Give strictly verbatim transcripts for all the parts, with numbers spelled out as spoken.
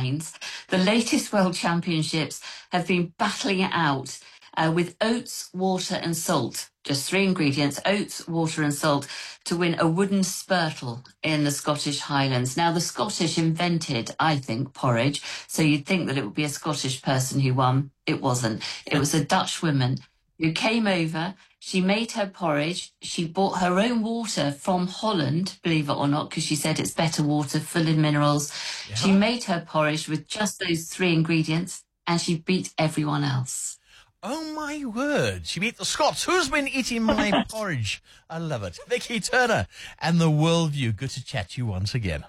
wines. The latest World Championships have been battling it out uh, with oats, water and salt. Just three ingredients, oats, water and salt, to win a wooden spurtle in the Scottish Highlands. Now, the Scottish invented, I think, porridge, so you'd think that it would be a Scottish person who won. It wasn't. It was a Dutch woman who came over. She made her porridge. She bought her own water from Holland, believe it or not, because she said it's better water, full of minerals. Yeah. She made her porridge with just those three ingredients, and she beat everyone else. Oh, my word. She beat the Scots. Who's been eating my porridge? I love it. Vicky Turner and The Worldview. Good to chat to you once again.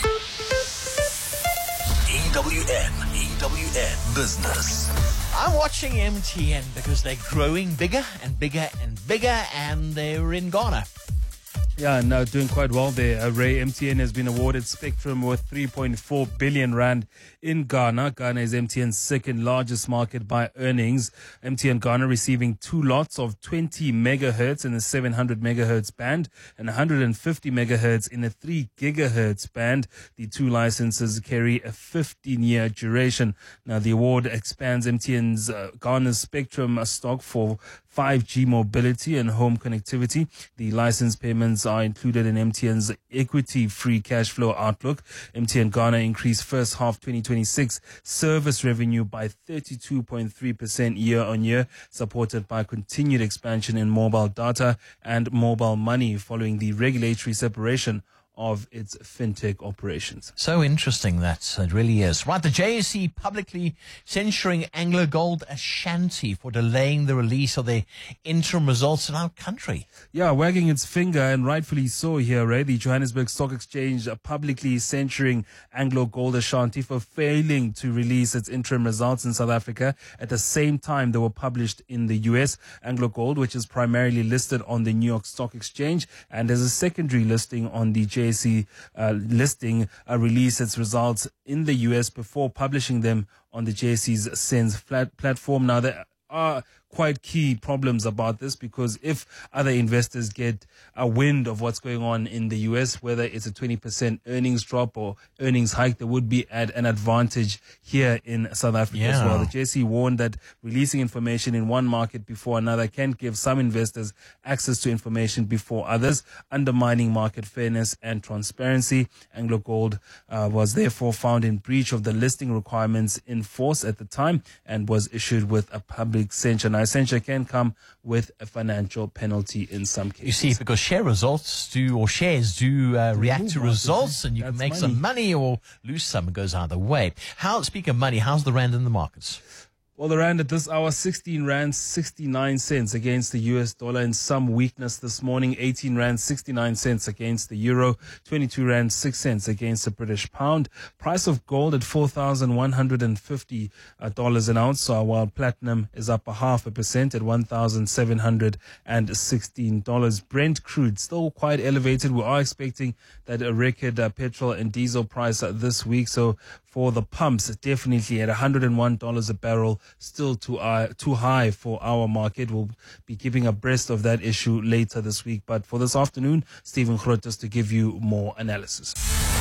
E W N, E W N Business. I'm watching M T N because they're growing bigger and bigger and bigger, and they're in Ghana. Yeah, no, doing quite well there. Uh, Ray, M T N has been awarded spectrum worth three point four billion rand in Ghana. Ghana is M T N's second largest market by earnings. M T N Ghana receiving two lots of twenty megahertz in the seven hundred megahertz band and one hundred fifty megahertz in the three gigahertz band. The two licenses carry a fifteen year duration. Now, the award expands M T N's uh, Ghana's spectrum stock for five G mobility and home connectivity. The license payments are included in M T N's equity free cash flow outlook. M T N Ghana increased first half twenty twenty-six service revenue by thirty-two point three percent year on year, supported by continued expansion in mobile data and mobile money following the regulatory separation of its fintech operations. So interesting, that it really is. Right, the J S E publicly censuring AngloGold Ashanti for delaying the release of their interim results in our country. Yeah, wagging its finger, and rightfully so here, right? The Johannesburg Stock Exchange publicly censuring AngloGold Ashanti for failing to release its interim results in South Africa at the same time they were published in the U S. AngloGold, which is primarily listed on the New York Stock Exchange and has a secondary listing on the J S E uh, listing, uh, release its results in the U S before publishing them on the J S E's Sense flat platform. Now, there are quite key problems about this, because if other investors get a wind of what's going on in the U S, whether it's a twenty percent earnings drop or earnings hike, they would be at an advantage here in South Africa yeah. as well. The J S E warned that releasing information in one market before another can give some investors access to information before others, undermining market fairness and transparency. AngloGold uh, was therefore found in breach of the listing requirements in force at the time and was issued with a public censure. Now, censure can come with a financial penalty in some cases. You see, because share results do, or shares do uh, react to results, and you can make some money or lose some. It goes either way. How, speaking of money, how's the rand in the markets? Well, the rand at this hour, sixteen rand sixty-nine cents against the U S dollar, and some weakness this morning. eighteen rand sixty-nine cents against the euro, twenty-two rand six cents against the British pound. Price of gold at four thousand one hundred fifty dollars an ounce, so while platinum is up a half a percent at one thousand seven hundred sixteen dollars. Brent crude still quite elevated. We are expecting that a record uh, petrol and diesel price uh, this week, so for the pumps, definitely at one hundred one dollars a barrel, still too, uh, too high for our market. We'll be keeping abreast of that issue later this week. But for this afternoon, Stephen Grotes to give you more analysis.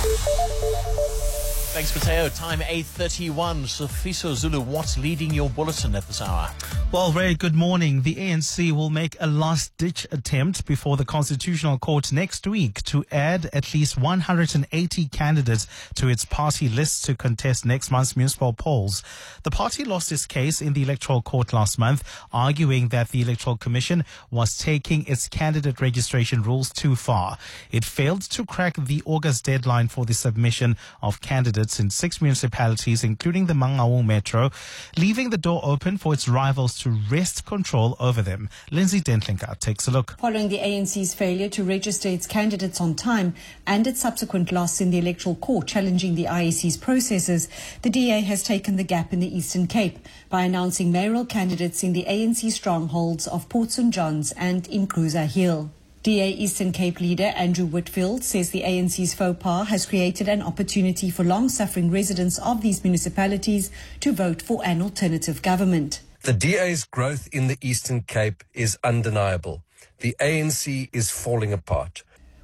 Thanks, Mateo. Time eight thirty-one. Sifiso Zulu, what's leading your bulletin at this hour? Well, Ray, good morning. The A N C will make a last-ditch attempt before the Constitutional Court next week to add at least one hundred eighty candidates to its party list to contest next month's municipal polls. The party lost its case in the Electoral Court last month, arguing that the Electoral Commission was taking its candidate registration rules too far. It failed to crack the August deadline for the submission of candidates in six municipalities, including the Mangaung Metro, leaving the door open for its rivals to wrest control over them. Lindsay Dentlinga takes a look. Following the A N C's failure to register its candidates on time and its subsequent loss in the Electoral Court challenging the I E C's processes, the D A has taken the gap in the Eastern Cape by announcing mayoral candidates in the A N C strongholds of Port Saint John's and Incruza Hill. D A Eastern Cape leader Andrew Whitfield says the A N C's faux pas has created an opportunity for long-suffering residents of these municipalities to vote for an alternative government. The D A's growth in the Eastern Cape is undeniable. The A N C is falling apart.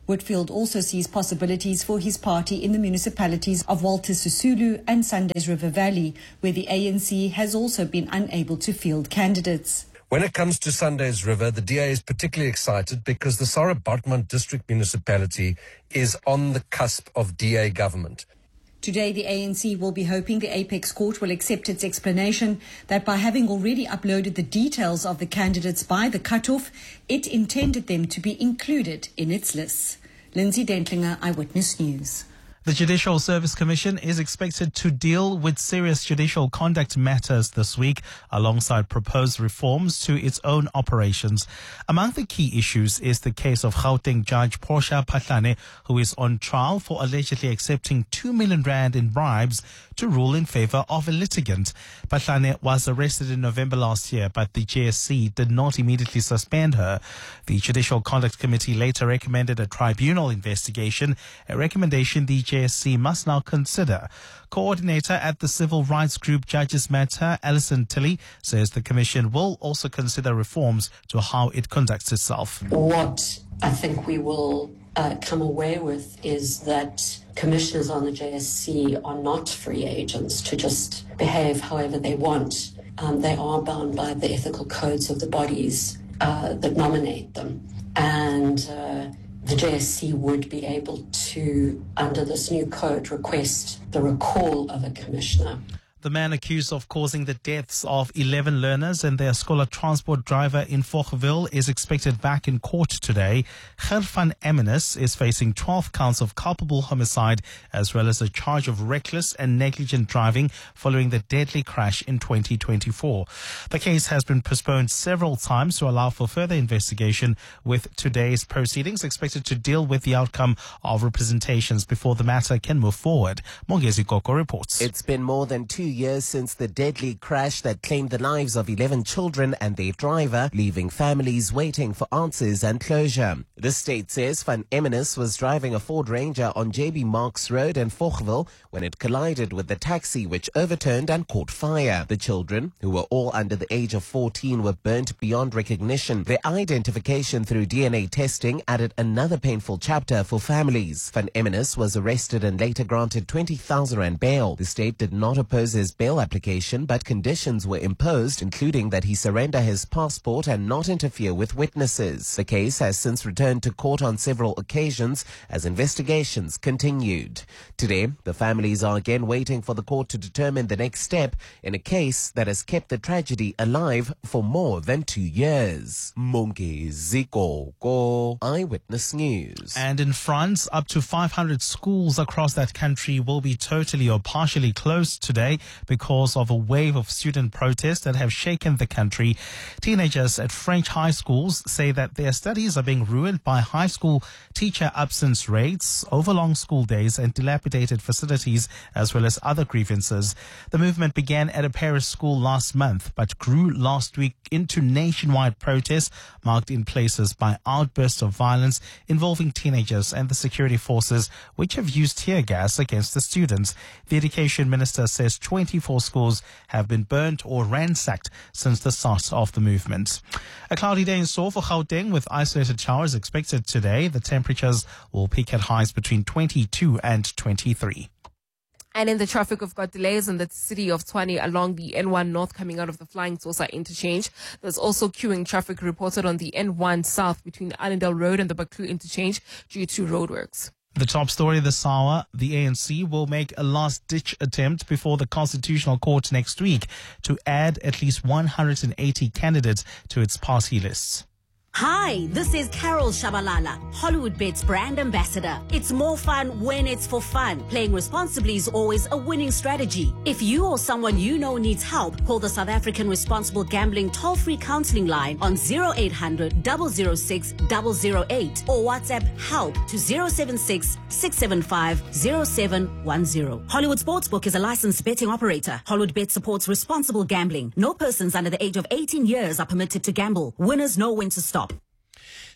Whitfield also sees possibilities for his party in the municipalities of Walter Sisulu and Sundays River Valley, where the A N C has also been unable to field candidates. When it comes to Sundays River, the D A is particularly excited because the Sarah Baartman district municipality is on the cusp of D A government. Today, the A N C will be hoping the Apex Court will accept its explanation that by having already uploaded the details of the candidates by the cutoff, it intended them to be included in its lists. Lindsay Dentlinger, Eyewitness News. The Judicial Service Commission is expected to deal with serious judicial conduct matters this week alongside proposed reforms to its own operations. Among the key issues is the case of Gauteng Judge Portia Phahlane, who is on trial for allegedly accepting two million rand in bribes to rule in favor of a litigant. Phahlane was arrested in November last year, but the J S C did not immediately suspend her. The Judicial Conduct Committee later recommended a tribunal investigation, a recommendation the J S C must now consider. Coordinator at the civil rights group Judges Matter, Alison Tilley, says the Commission will also consider reforms to how it conducts itself. What I think we will uh, come away with is that commissioners on the J S C are not free agents to just behave however they want. Um, they are bound by the ethical codes of the bodies uh, that nominate them. And uh, the J S C would be able to, under this new code, request the recall of a commissioner. The man accused of causing the deaths of eleven learners and their scholar transport driver in Fochville is expected back in court today. Ger van Emmenis is facing twelve counts of culpable homicide as well as a charge of reckless and negligent driving following the deadly crash in twenty twenty-four. The case has been postponed several times to allow for further investigation, with today's proceedings expected to deal with the outcome of representations before the matter can move forward. Mongezi Koko reports. It's been more than two years since the deadly crash that claimed the lives of eleven children and their driver, leaving families waiting for answers and closure. The state says Van Emmenis was driving a Ford Ranger on J B Marks Road in Fochville when it collided with the taxi, which overturned and caught fire. The children, who were all under the age of fourteen, were burnt beyond recognition. Their identification through D N A testing added another painful chapter for families. Van Emmenis was arrested and later granted twenty thousand rand bail. The state did not oppose his bail application, but conditions were imposed, including that he surrender his passport and not interfere with witnesses. The case has since returned to court on several occasions as investigations continued. Today, the families are again waiting for the court to determine the next step in a case that has kept the tragedy alive for more than two years. Mongezi Koko, Eyewitness News. And in France, up to five hundred schools across that country will be totally or partially closed today because of a wave of student protests that have shaken the country. Teenagers at French high schools say that their studies are being ruined by high school teacher absence rates, overlong school days, and dilapidated facilities, as well as other grievances. The movement began at a Paris school last month, but grew last week into nationwide protests marked in places by outbursts of violence involving teenagers and the security forces, which have used tear gas against the students. The education minister says twenty-four schools have been burnt or ransacked since the start of the movement. A cloudy day in store for Gauteng with isolated showers expected today. The temperatures will peak at highs between twenty-two and twenty-three. And in the traffic, we've got delays in the city of Tshwane along the N one North coming out of the Flying Saucer interchange. There's also queuing traffic reported on the N one South between the Allendale Road and the Baklu interchange due to roadworks. The top story this hour, the A N C will make a last-ditch attempt before the Constitutional Court next week to add at least one hundred eighty candidates to its party lists. Hi, this is Carol Shabalala, HollywoodBets brand ambassador. It's more fun when it's for fun. Playing responsibly is always a winning strategy. If you or someone you know needs help, call the South African Responsible Gambling toll-free counseling line on zero eight hundred, double oh six, double oh eight or WhatsApp help to zero seven six, six seven five, zero seven one zero. Hollywood Sportsbook is a licensed betting operator. HollywoodBet supports responsible gambling. No persons under the age of eighteen years are permitted to gamble. Winners know when to stop.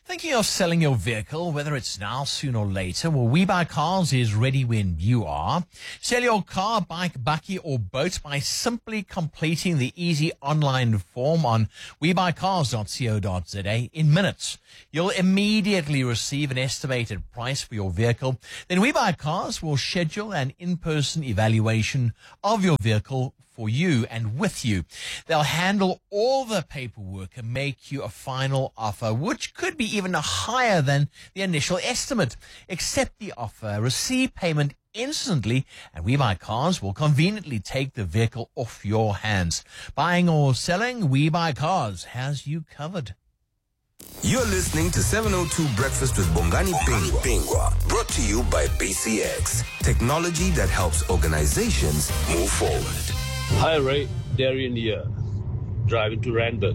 Thinking of selling your vehicle, whether it's now, soon or later? Well, We Buy Cars is ready when you are. Sell your car, bike, bakkie or boat by simply completing the easy online form on we buy cars dot co dot za in minutes. You'll immediately receive an estimated price for your vehicle. Then We Buy Cars will schedule an in-person evaluation of your vehicle for you and with you. They'll handle all the paperwork and make you a final offer, which could be even higher than the initial estimate. Accept the offer, receive payment instantly, and We Buy Cars will conveniently take the vehicle off your hands. Buying or selling, We Buy Cars has you covered. You're listening to seven oh two Breakfast with Bongani Pingwa, brought to you by B C X, technology that helps organizations move forward. Hi Ray, Darian here, driving to Randburg.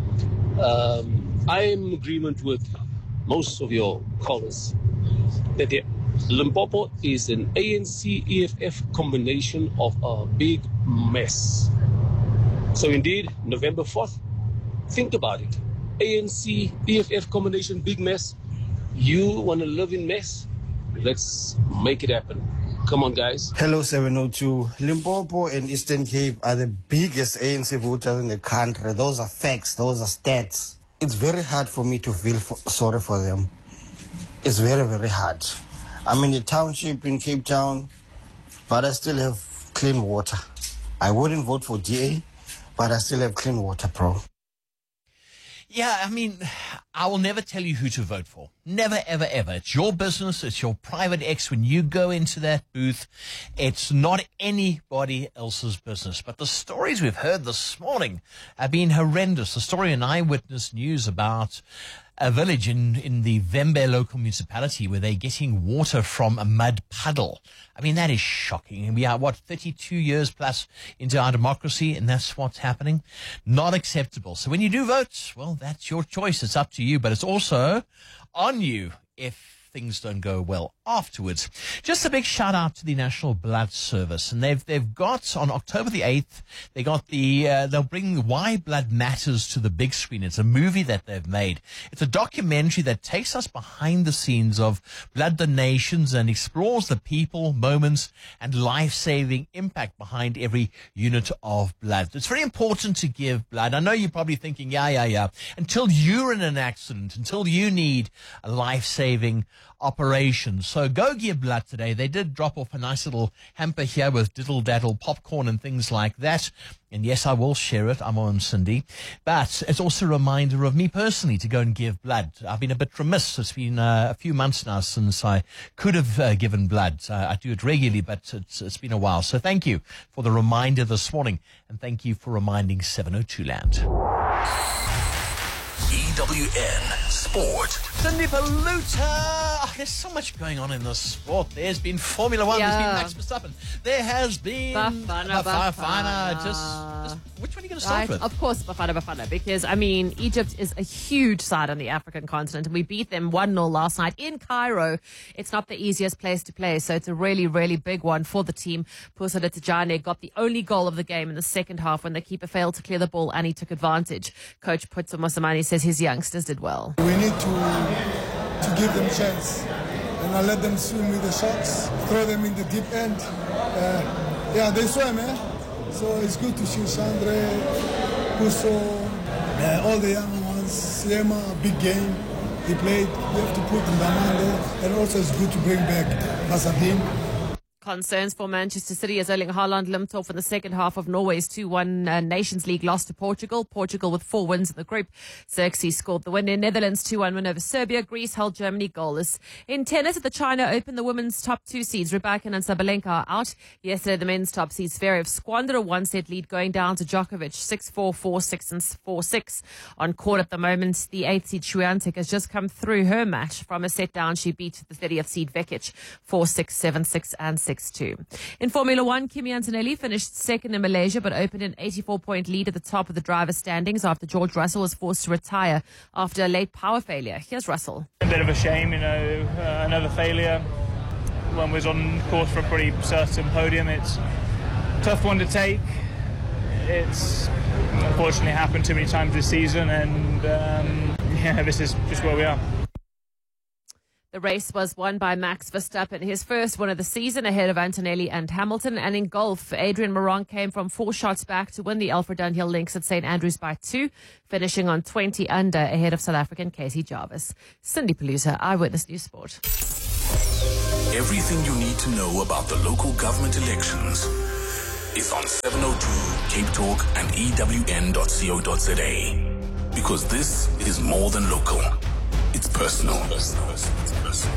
Um, I am in agreement with most of your callers that the Limpopo is an A N C E F F combination of a big mess. So indeed, November fourth, think about it. A N C E F F combination, big mess. You want to live in mess? Let's make it happen. Come on, guys. Hello, seven oh two. Limpopo and Eastern Cape are the biggest A N C voters in the country. Those are facts. Those are stats. It's very hard for me to feel for, sorry for them. It's very, very hard. I'm in a township in Cape Town, but I still have clean water. I wouldn't vote for D A, but I still have clean water, bro. Yeah, I mean, I will never tell you who to vote for. Never, ever, ever. It's your business. It's your private ex. When you go into that booth, it's not anybody else's business. But the stories we've heard this morning have been horrendous. The story in Eyewitness News about a village in, in the Vembe local municipality where they're getting water from a mud puddle. I mean, that is shocking. And we are, what, thirty-two years plus into our democracy, and that's what's happening? Not acceptable. So when you do vote, well, that's your choice. It's up to you, but it's also on you if things don't go well afterwards. Just a big shout out to the National Blood Service, and they've they've got on October the eighth, they got the uh, they'll bring Why Blood Matters to the big screen. It's a movie that they've made. It's a documentary that takes us behind the scenes of blood donations and explores the people, moments, and life-saving impact behind every unit of blood. It's very important to give blood. I know you're probably thinking, yeah, yeah, yeah, until you're in an accident, until you need a life-saving operation. So go give blood today. They did drop off a nice little hamper here with diddle daddle popcorn and things like that. And yes, I will share it. I'm on Cindy. But it's also a reminder of me personally to go and give blood. I've been a bit remiss. It's been uh, a few months now since I could have uh, given blood. Uh, I do it regularly, but it's, it's been a while. So thank you for the reminder this morning. And thank you for reminding seven oh two Land. E W N Sport. Cindy Paluta. Oh, there's so much going on in this sport. There's been Formula One. Yeah. There's been Max Verstappen. There has been Bafana, Bafana. Bafana. Just, just which one are you going to start Right, with? of course, Bafana Bafana, because, I mean, Egypt is a huge side on the African continent, and we beat them one nil last night in Cairo. It's not the easiest place to play, so it's a really, really big one for the team. Pusada Tijane got the only goal of the game in the second half when the keeper failed to clear the ball, and he took advantage. Coach Putso Mosamani says his youngsters did well. We need to to give them a chance, and I let them swim with the shots, throw them in the deep end. Uh, yeah, they swim, eh? So it's good to see Sandre, Puso, uh, all the young ones. Siema, big game. He played. We have to put Ndamande, and also it's good to bring back Hasadin. Concerns for Manchester City as Erling Haaland limped off in the second half of Norway's two one uh, Nations League loss to Portugal. Portugal with four wins in the group. Xerxes scored the win in Netherlands two one win over Serbia. Greece held Germany goalless. In tennis at the China Open, the women's top two seeds, Rybakina and Sabalenka, are out. Yesterday, the men's top seeds, Zverev, squandered a one-set lead going down to Djokovic, six four, four six and four six. On court at the moment, the eighth seed Swiatek has just come through her match. From a set down, she beat the thirtieth seed Vekic, four six, seven six and six two. In Formula One, Kimi Antonelli finished second in Malaysia but opened an eighty-four point lead at the top of the driver's standings after George Russell was forced to retire after a late power failure. Here's Russell. A bit of a shame, you know, uh, another failure. One was on course for a pretty certain podium. It's a tough one to take. It's unfortunately happened too many times this season, and um, yeah, this is just where we are. The race was won by Max Verstappen, his first win of the season ahead of Antonelli and Hamilton. And in golf, Adrian Moronk came from four shots back to win the Alfred Dunhill Links at Saint Andrews by two, finishing on twenty under ahead of South African Casey Jarvis. Cindy Palooza, Eyewitness News Sport. Everything you need to know about the local government elections is on seven oh two Cape Talk and E W N dot co dot za. Because this is more than local. It's personal. It's personal.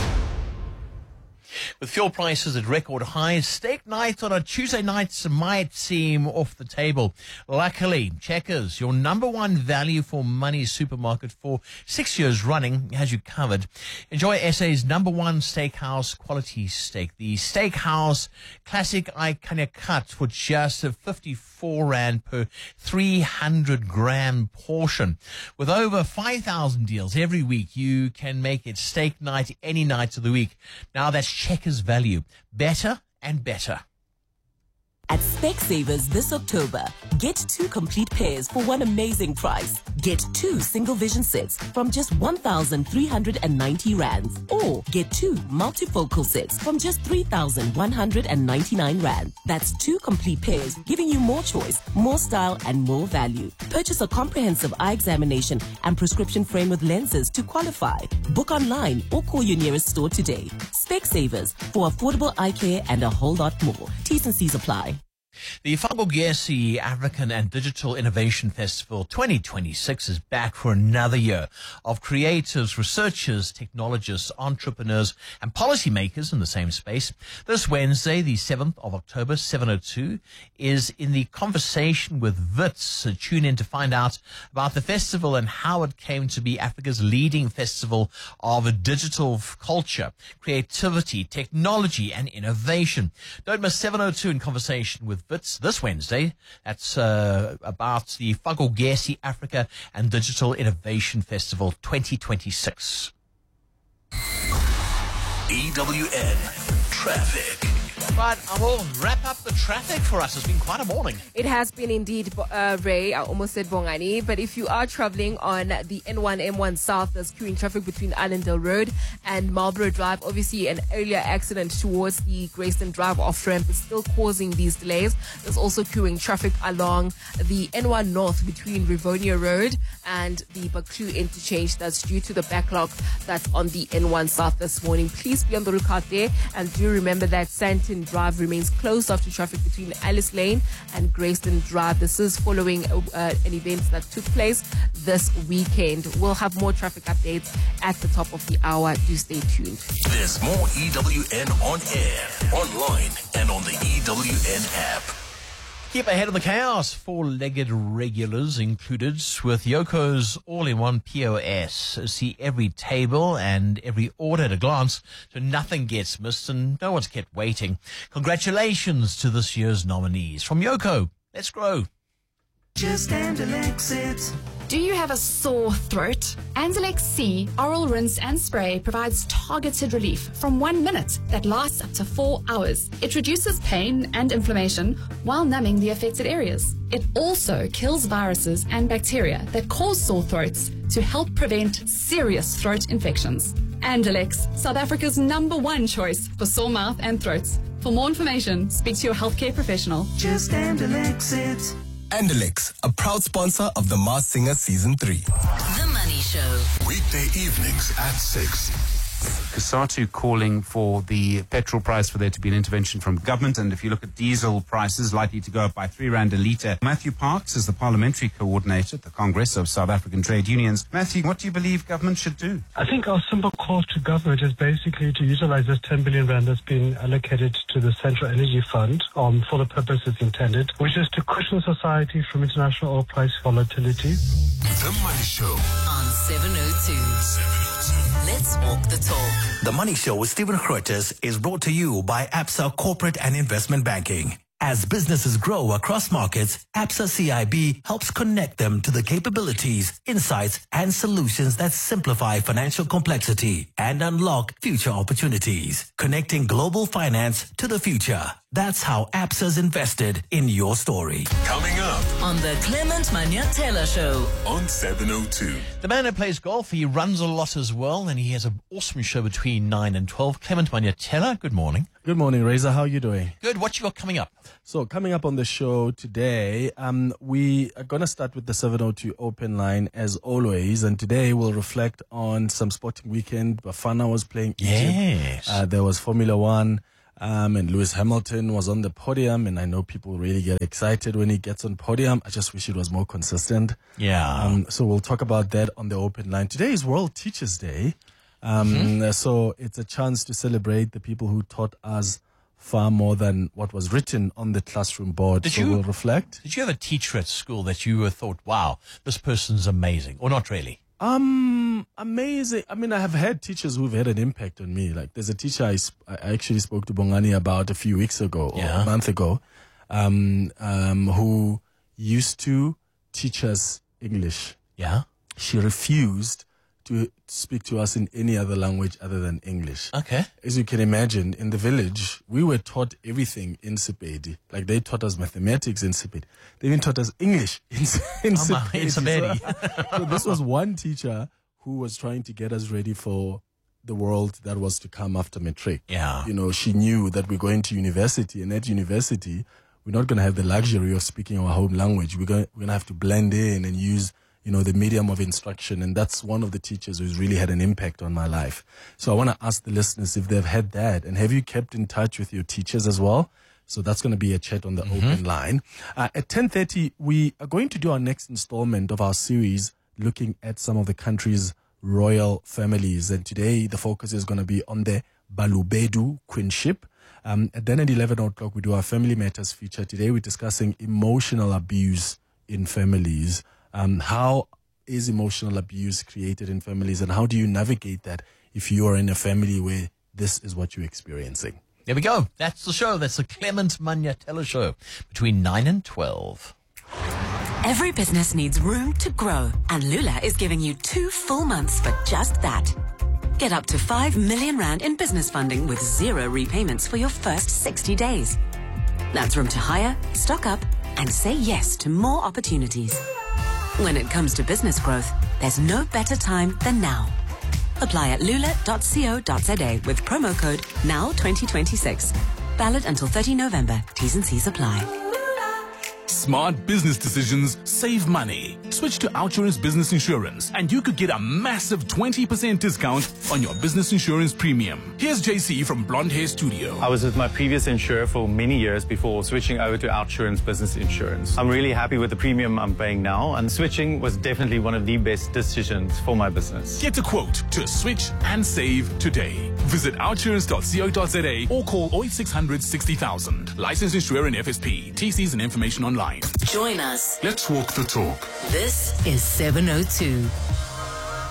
With fuel prices at record highs, steak night on a Tuesday night might seem off the table. Luckily, Checkers, your number one value for money supermarket for six years running, has you covered. Enjoy S A's number one steakhouse quality steak. The Steakhouse Classic Iconic Cut for just fifty-four rand per three hundred gram portion. With over five thousand deals every week, you can make it steak night any night of the week. Now that's Checkers value. Better and better. At Specsavers this October, get two complete pairs for one amazing price. Get two single vision sets from just one thousand three hundred ninety rands. Or get two multifocal sets from just three thousand one hundred ninety-nine rand. That's two complete pairs, giving you more choice, more style, and more value. Purchase a comprehensive eye examination and prescription frame with lenses to qualify. Book online or call your nearest store today. Specsavers, for affordable eye care and a whole lot more. T's and C's apply. The Fagogesi African and Digital Innovation Festival twenty twenty-six is back for another year of creators, researchers, technologists, entrepreneurs, and policymakers in the same space. This Wednesday, the seventh of October, seven oh two, is in the conversation with Wits. So tune in to find out about the festival and how it came to be Africa's leading festival of digital culture, creativity, technology, and innovation. Don't miss seven oh two in conversation with Wits this Wednesday. That's uh, about the Fagogesi Africa and Digital Innovation Festival twenty twenty-six. E W N Traffic. Right, I will wrap up the traffic for us. It's been quite a morning. It has been indeed, uh, Ray. I almost said Bongani. But if you are traveling on the N one M one South, there's queuing traffic between Allendale Road and Marlborough Drive. Obviously, an earlier accident towards the Grayston Drive off-ramp is still causing these delays. There's also queuing traffic along the N one North between Rivonia Road and the Baklu interchange. That's due to the backlog that's on the N one South this morning. Please be on the lookout there. And do remember that Santon Drive remains closed after traffic between Alice Lane and Grayston Drive. This is following uh, an event that took place this weekend. We'll have more traffic updates at the top of the hour. Do stay tuned. There's more E W N on air, online, and on the E W N app. Keep ahead of the chaos. Four-legged regulars included with Yoko's all-in-one P O S. See every table and every order at a glance, so nothing gets missed and no one's kept waiting. Congratulations to this year's nominees. From Yoko, let's grow. Just Andalex it. Do you have a sore throat? Andalex C Oral Rinse and Spray provides targeted relief from one minute that lasts up to four hours. It reduces pain and inflammation while numbing the affected areas. It also kills viruses and bacteria that cause sore throats to help prevent serious throat infections. Andalex, South Africa's number one choice for sore mouth and throats. For more information, speak to your healthcare professional. Just Andalex it. Andalex, a proud sponsor of The Masked Singer Season three. The Money Show. Weekday evenings at six. COSATU calling for the petrol price for there to be an intervention from government. And if you look at diesel prices, likely to go up by three rand a litre. Matthew Parks is the parliamentary coordinator at the Congress of South African Trade Unions. Matthew, what do you believe government should do? I think our simple call to government is basically to utilize this ten billion rand that's been allocated to the Central Energy Fund um, for the purpose it's intended, which is to cushion society from international oil price volatility. The Money Show on seven oh two. Let's walk the talk. The Money Show with Stephen Grootes is brought to you by Absa Corporate and Investment Banking. As businesses grow across markets, Absa C I B helps connect them to the capabilities, insights, and solutions that simplify financial complexity and unlock future opportunities. Connecting global finance to the future. That's how Absa's invested in your story. Coming up on the Clement Manyatela Show on seven oh two. The man who plays golf, he runs a lot as well, and he has an awesome show between nine and twelve. Clement Manyatela, good morning. Good morning, Reza. How are you doing? Good. What you got coming up? So coming up on the show today, um, we are going to start with the seven oh two open line as always. And today we'll reflect on some sporting weekend. Bafana was playing Egypt. Yes. Uh, there was Formula One. Um, and Lewis Hamilton was on the podium, and I know people really get excited when he gets on podium. I just wish it was more consistent. Yeah. Um, so we'll talk about that on the open line. Today is World Teachers Day. Um, mm-hmm. So it's a chance to celebrate the people who taught us far more than what was written on the classroom board. Did so you, we'll reflect. Did you have a teacher at school that you thought, wow, this person's amazing, or not really? Um, amazing. I mean, I have had teachers who've had an impact on me. Like, there's a teacher I, sp- I actually spoke to Bongani about a few weeks ago or yeah. a month ago, um, um, who used to teach us English. Yeah. She refused to speak to us in any other language other than English. Okay. As you can imagine, in the village, we were taught everything in Sepedi. Like, they taught us mathematics in Sepedi. They even taught us English in, in Mama, Sepedi. in Sepedi. So, so this was one teacher who was trying to get us ready for the world that was to come after matric. Yeah. You know, she knew that we're going to university, and at university, we're not going to have the luxury of speaking our home language. We're going, we're going to have to blend in and use, you know, the medium of instruction. And that's one of the teachers who's really had an impact on my life. So I want to ask the listeners if they've had that. And have you kept in touch with your teachers as well? So that's going to be a chat on the mm-hmm. open line. Uh, at ten thirty, we are going to do our next installment of our series looking at some of the country's royal families. And today the focus is going to be on the Balobedu queenship. Um, and then at eleven o'clock, we do our Family Matters feature. Today we're discussing emotional abuse in families. Um, how is emotional abuse created in families, and how do you navigate that if you are in a family where this is what you're experiencing? There we go. That's the show. That's the Clement Manyatela Show between nine and twelve. Every business needs room to grow, and Lula is giving you two full months for just that. Get up to five million rand in business funding with zero repayments for your first sixty days. That's room to hire, stock up, and say yes to more opportunities. When it comes to business growth, there's no better time than now. Apply at lula dot co dot za with promo code now twenty twenty-six. Valid until thirtieth of November. T's and C's apply. Smart business decisions save money. Switch to Outsurance Business Insurance and you could get a massive twenty percent discount on your business insurance premium. Here's J C from Blonde Hair Studio. I was with my previous insurer for many years before switching over to Outsurance Business Insurance. I'm really happy with the premium I'm paying now, and switching was definitely one of the best decisions for my business. Get a quote to switch and save today. Visit outsurance dot co dot za or call oh eight six hundred sixty thousand. Licensed insurer in F S P. T Cs and information online. Join us. Let's walk the talk. This is seven oh two.